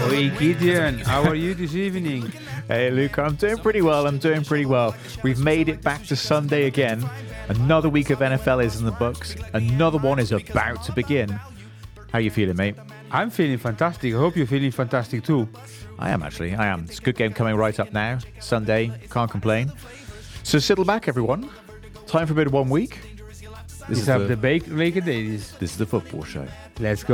Hey Gideon, how are you this evening? Hey, Luca, I'm doing pretty well. We've made it back to Sunday again. Another week of NFL is in the books. Another one is about to begin. How you feeling, mate? I'm feeling fantastic. I hope you're feeling fantastic too. I am, actually. I am. It's a good game coming right up now. Sunday. Can't complain. So settle back, everyone. Time for a bit of 1 week. This is the Baker Ladies. This is the football show. Let's go.